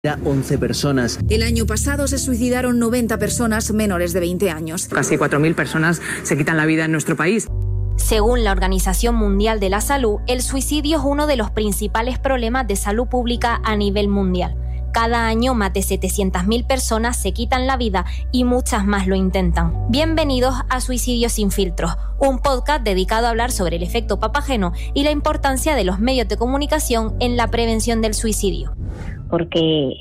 11 personas. El año pasado se suicidaron 90 personas menores de 20 años. Casi 4.000 personas se quitan la vida en nuestro país. Según la Organización Mundial de la Salud, el suicidio es uno de los principales problemas de salud pública a nivel mundial. Cada año más de 700.000 personas se quitan la vida y muchas más lo intentan. Bienvenidos a Suicidios sin filtros, un podcast dedicado a hablar sobre el efecto papageno y la importancia de los medios de comunicación en la prevención del suicidio. Porque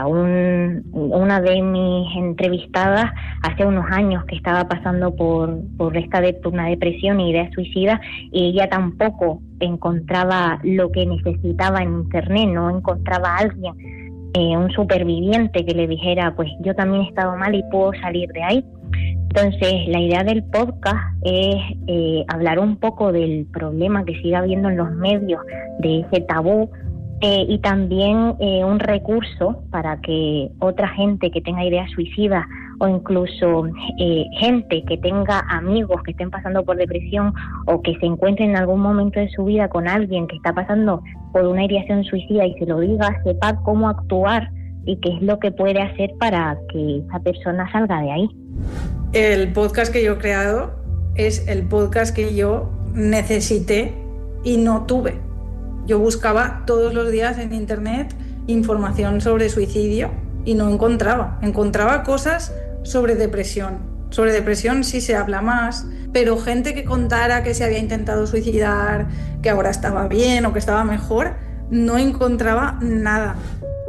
una de mis entrevistadas hace unos años que estaba pasando por una depresión y ideas suicidas, y ella tampoco encontraba lo que necesitaba en internet, no encontraba a alguien, un superviviente que le dijera, pues yo también he estado mal y puedo salir de ahí. Entonces la idea del podcast es hablar un poco del problema que sigue habiendo en los medios, de ese tabú, y también un recurso para que otra gente que tenga ideas suicidas o incluso gente que tenga amigos que estén pasando por depresión o que se encuentren en algún momento de su vida con alguien que está pasando por una ideación suicida y se lo diga, sepa cómo actuar y qué es lo que puede hacer para que esa persona salga de ahí. El podcast que yo he creado es el podcast que yo necesité y no tuve. Yo buscaba todos los días en internet información sobre suicidio y no encontraba. Encontraba cosas sobre depresión. Sobre depresión sí se habla más, pero gente que contara que se había intentado suicidar, que ahora estaba bien o que estaba mejor, no encontraba nada.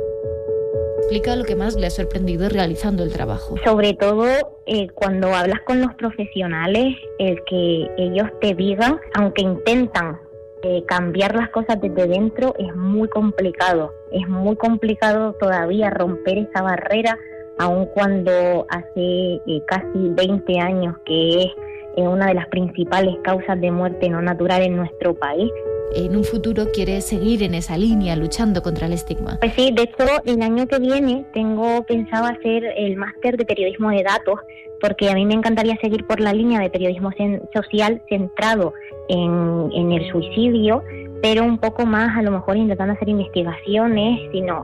Explica lo que más le ha sorprendido realizando el trabajo. Sobre todo cuando hablas con los profesionales, el que ellos te digan, aunque intentan cambiar las cosas desde dentro, es muy complicado. Es muy complicado todavía romper esa barrera, aun cuando hace casi 20 años que es una de las principales causas de muerte no natural en nuestro país. En un futuro quiere seguir en esa línea luchando contra el estigma. Pues sí, de hecho el año que viene tengo pensado hacer el máster de periodismo de datos, porque a mí me encantaría seguir por la línea de periodismo social centrado en el suicidio, pero un poco más a lo mejor intentando hacer investigaciones, sino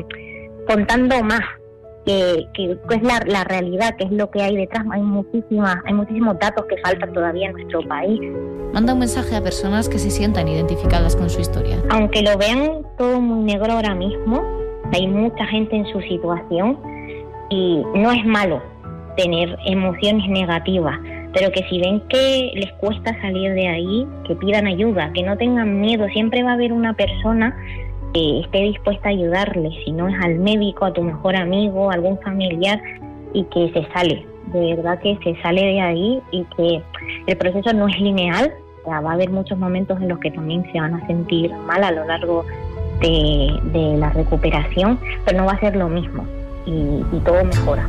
contando más que es la realidad, que es lo que hay detrás. Hay muchísimos datos que faltan todavía en nuestro país. Manda un mensaje a personas que se sientan identificadas con su historia. Aunque lo vean todo muy negro ahora mismo, hay mucha gente en su situación y no es malo tener emociones negativas, pero que si ven que les cuesta salir de ahí, que pidan ayuda, que no tengan miedo. Siempre va a haber una persona que esté dispuesta a ayudarles, si no es al médico, a tu mejor amigo, a algún familiar, y que se sale, de verdad que se sale de ahí, y que el proceso no es lineal. O sea, va a haber muchos momentos en los que también se van a sentir mal a lo largo de la recuperación, pero no va a ser lo mismo y todo mejora.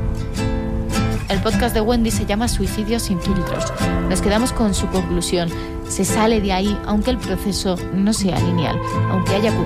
El podcast de Wendy se llama Suicidios sin filtros. Nos quedamos con su conclusión. Se sale de ahí aunque el proceso no sea lineal, aunque haya